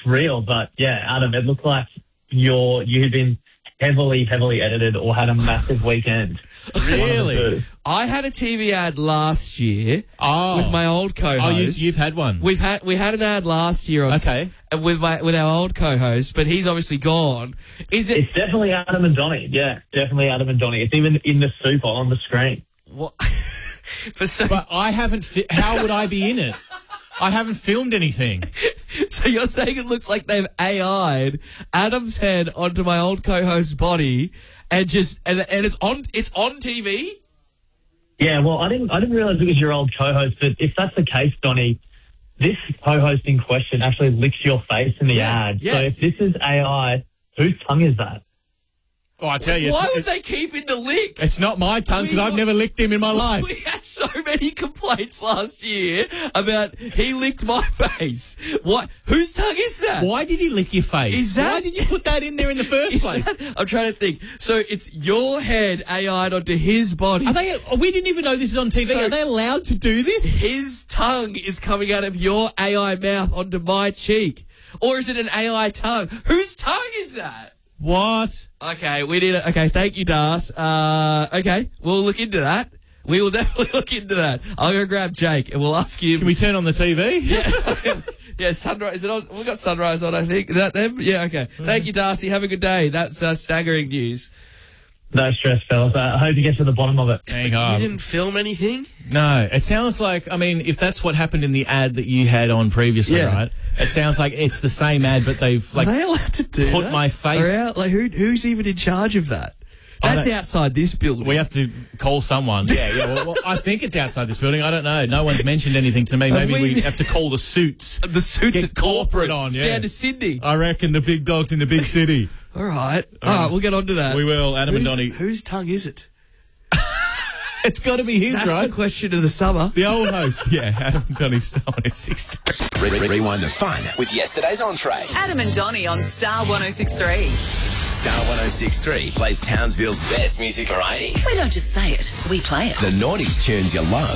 real, but yeah, Adam, it looks like you've been heavily edited or had a massive weekend. Really? I had a TV ad last year with my old co-host. Oh, you've had one. We had an ad last year. With our old co-host, but he's obviously gone. It's definitely Adam and Donnie. Yeah, definitely Adam and Donnie. It's even in the super on the screen. What? But I haven't. How would I be in it? I haven't filmed anything. So you're saying it looks like they've AI'd Adam's head onto my old co-host's body, and it's on TV? Yeah, well, I didn't realise it was your old co-host, but if that's the case, Donnie, this co-host in question actually licks your face in the ad. Yes. So if this is AI, whose tongue is that? Oh, I tell you, why would they keep in the lick? It's not my tongue because I've never licked him in my life. We had so many complaints last year about he licked my face. What? Whose tongue is that? Why did he lick your face? Why did you put that in there in the first place? I'm trying to think. So it's your head AI'd onto his body. We didn't even know this is on TV. So are they allowed to do this? His tongue is coming out of your AI mouth onto my cheek. Or is it an AI tongue? Whose tongue is that? What? Okay, we need it. Okay, thank you, Das. Okay, we'll look into that. We will definitely look into that. I'll go grab Jake and we'll ask him. Can we turn on the TV? Yeah. Yeah, Sunrise. Is it on? We've got Sunrise on, I think. Is that them? Yeah, okay. Thank you, Darcy. Have a good day. That's staggering news. No stress, fellas. I hope you get to the bottom of it. Hang on. You didn't film anything? No. It sounds like, if that's what happened in the ad that you had on previously, right? It sounds like it's the same ad, but they've, Are they allowed to do put that? my face... Who's even in charge of that? That's outside this building. We have to call someone. Yeah. Well, I think it's outside this building. I don't know. No one's mentioned anything to me. Maybe we have to call the Suits. The Suits Get at corporate on, down to Sydney. I reckon the big dog's in the big city. All right, we'll get on to that. We will. Adam and Donnie. Whose tongue is it? It's got to be his, That's right? the question of the summer. The old host. Yeah, Adam and Donnie, Star 106. Rewind the fun with yesterday's entree. Adam and Donnie on Star 106.3. Star 106.3 plays Townsville's best music variety. We don't just say it, we play it. The naughties tunes you love.